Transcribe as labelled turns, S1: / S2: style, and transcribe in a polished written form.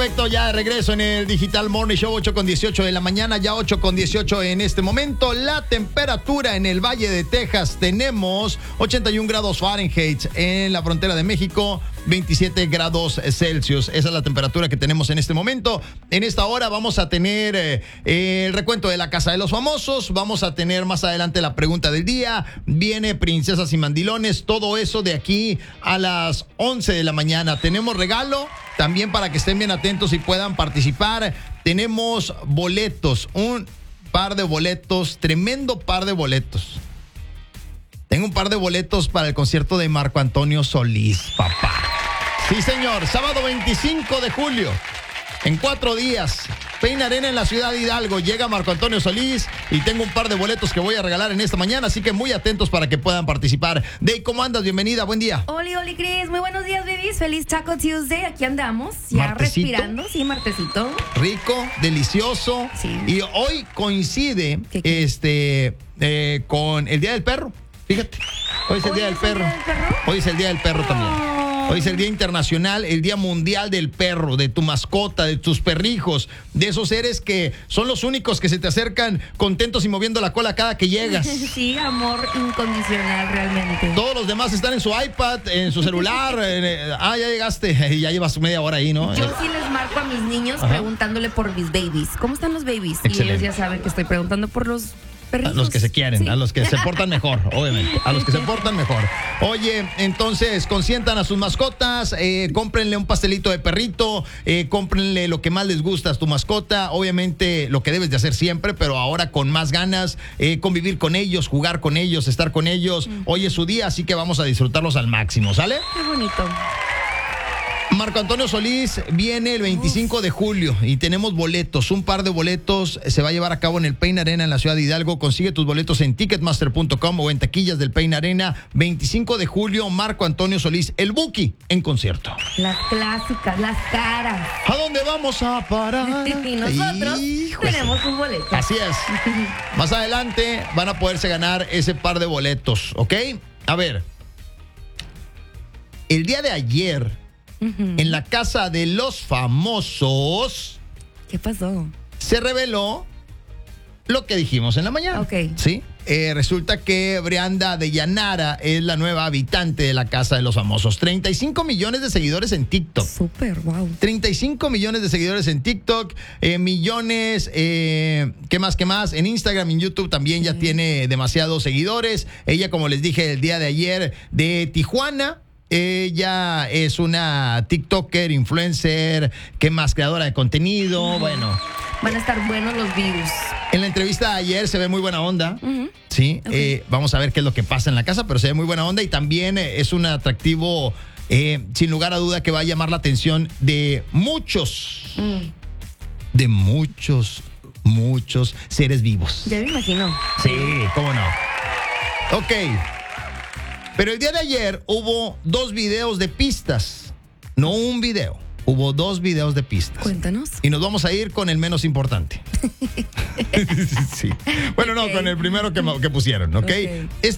S1: Perfecto, ya de regreso en el Digital Morning Show, 8:18 de la mañana, ya 8:18 en este momento. La temperatura en el Valle de Texas, tenemos 81 grados Fahrenheit, en la frontera de México 27 grados Celsius. Esa es la temperatura que tenemos en este momento. En esta hora vamos a tener el recuento de la Casa de los Famosos, vamos a tener más adelante la pregunta del día, viene Princesas y Mandilones, todo eso de aquí a las 11 de la mañana. Tenemos regalo también para que estén bien atentos y puedan participar. Tenemos boletos, un par de boletos, tremendo par de boletos. Tengo un par de boletos para el concierto de Marco Antonio Solís, papá. Sí, señor, sábado 25 de julio, en 4 días, Pain Arena en la ciudad de Hidalgo. Llega Marco Antonio Solís y tengo un par de boletos que voy a regalar en esta mañana, así que muy atentos para que puedan participar. Dey, ¿cómo andas? Bienvenida, buen día.
S2: Oli, Cris, muy buenos días, babies. Feliz Taco Tuesday, aquí andamos, ya ¿Martesito? Respirando, sí, martesito.
S1: Rico, delicioso.
S2: Sí.
S1: Y hoy coincide con el Día del Perro. Fíjate, hoy es el Día del Perro. Hoy es el Día del Perro también. Hoy es el Día Internacional, el Día Mundial del Perro, de tu mascota, de tus perrijos, de esos seres que son los únicos que se te acercan contentos y moviendo la cola cada que llegas.
S2: Sí, amor incondicional realmente.
S1: Todos los demás están en su iPad, en su celular. Ya llegaste, ya llevas media hora ahí, ¿no?
S2: Yo sí les marco a mis niños preguntándole por mis babies. ¿Cómo están los babies?
S1: Excelente.
S2: Y ellos ya saben que estoy preguntando por los perritos.
S1: A los que se quieren, sí. A los que se portan mejor, obviamente. A los que se portan mejor. Oye, entonces, consientan a sus mascotas, cómprenle un pastelito de perrito, cómprenle lo que más les gusta a tu mascota. Obviamente, lo que debes de hacer siempre, pero ahora con más ganas, convivir con ellos, jugar con ellos, estar con ellos. Hoy es su día, así que vamos a disfrutarlos al máximo, ¿sale?
S2: Qué bonito.
S1: Marco Antonio Solís viene el 25 de julio y tenemos boletos, un par de boletos. Se va a llevar a cabo en el Pain Arena en la ciudad de Hidalgo. Consigue tus boletos en ticketmaster.com o en taquillas del Pain Arena. 25 de julio, Marco Antonio Solís, el Buki en concierto.
S2: Las clásicas, las caras.
S1: ¿A dónde vamos a parar?
S2: Y nosotros tenemos un boleto.
S1: Así es. Más adelante van a poderse ganar ese par de boletos, ¿ok? A ver, el día de ayer, en la Casa de los Famosos,
S2: ¿qué pasó?
S1: Se reveló lo que dijimos en la mañana.
S2: Ok.
S1: Sí. Resulta que Brianda de Llanara es la nueva habitante de la Casa de los Famosos. 35 millones de seguidores en TikTok.
S2: Súper, wow.
S1: 35 millones de seguidores en TikTok, millones, ¿qué más? En Instagram y en YouTube también ya tiene demasiados seguidores. Ella, como les dije el día de ayer, de Tijuana. Ella es una TikToker, influencer, ¿qué más? Creadora de contenido, bueno.
S2: Van a estar buenos los views.
S1: En la entrevista de ayer se ve muy buena onda, ¿sí?
S2: Okay.
S1: Vamos a ver qué es lo que pasa en la casa, pero se ve muy buena onda y también es un atractivo, sin lugar a duda, que va a llamar la atención de muchos, muchos seres vivos.
S2: Ya me imagino.
S1: Sí, cómo no. Ok. Pero el día de ayer hubo 2 videos de pistas, no un video, hubo 2 videos de pistas.
S2: Cuéntanos.
S1: Y nos vamos a ir con el menos importante. Sí. Bueno, no, con el primero que pusieron, ¿ok?